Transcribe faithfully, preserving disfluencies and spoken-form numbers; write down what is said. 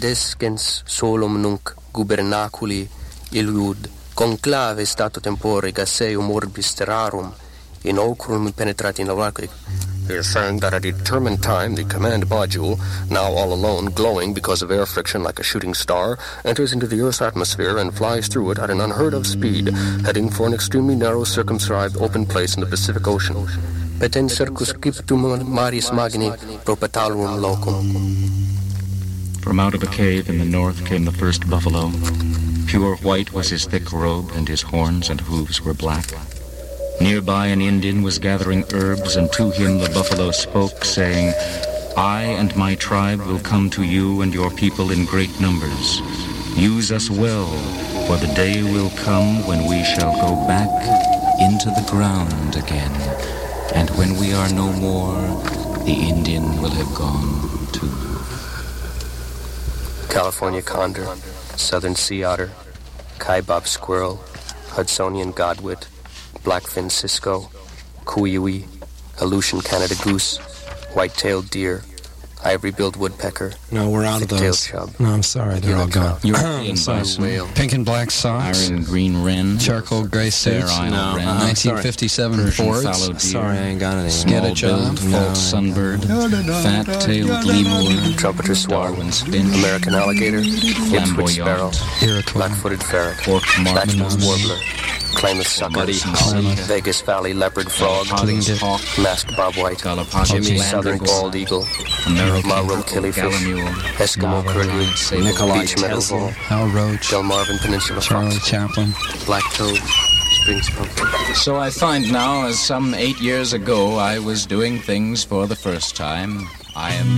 Quindescens solum nunc gubernaculi illud conclave stato tempore gaseum orbis terrarum in ocrum penetrati novaque. He is saying that at a determined time the command module, now all alone, glowing because of air friction like a shooting star, enters into the Earth's atmosphere and flies through it at an unheard of speed, heading for an extremely narrow circumscribed open place in the Pacific Ocean. Petent circumscriptum maris magni pro petalum locum. From out of a cave in the north came the first buffalo. Pure white was his thick robe, and his horns and hooves were black. Nearby an Indian was gathering herbs, and to him the buffalo spoke, saying, I and my tribe will come to you and your people in great numbers. Use us well, for the day will come when we shall go back into the ground again. And when we are no more, the Indian will have gone too. California condor, southern sea otter, kaibab squirrel, Hudsonian godwit, blackfin cisco, kuiui, Aleutian Canada goose, white-tailed deer, ivory-billed woodpecker. No, we're out of those. Chub, no, I'm sorry, they're all gone. European bison, whale, Pink and black socks, iron green wren, charcoal gray suits, Isle No, wren, uh, nineteen fifty-seven Persian Fords. fallow deer, Sorry, I ain't got it small anymore. billed No, false sunbird, fat-tailed lemur, trumpeter swan, Darwin's finch, American alligator, Ipswich sparrow, flamboyant, Iroquois, black-footed ferret, forked Baxter's martin, warbler, Klamath sucker, Muddy Klamath, Vegas Valley leopard frog, Galapagos hawk, masked bobwhite, Galapagos southern landragos, bald eagle, American Marrow purple killifish, gallinule, Eskimo curlew, sable Nikolai beach meadow Tesla. vole, Hal Roach, Delmarvin Peninsula Charlie fox, Chaplin. black toad, spring skunk. So I find now, as some eight years ago I was doing things for the first time, I am